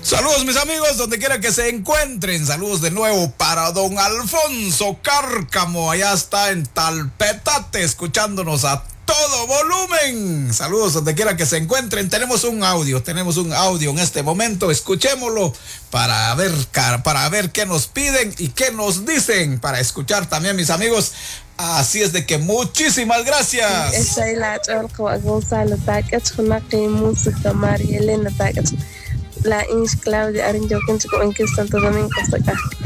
Saludos mis amigos, donde quiera que se encuentren. Saludos de nuevo para don Alfonso Cárcamo. Allá está en Talpetate, escuchándonos a todo volumen. Saludos donde quiera que se encuentren. Tenemos un audio en este momento. Escuchémoslo para ver qué nos piden y qué nos dicen, para escuchar también mis amigos. Así es de que muchísimas gracias. La Inch Claudia Arinjo Santo Domingo Saca.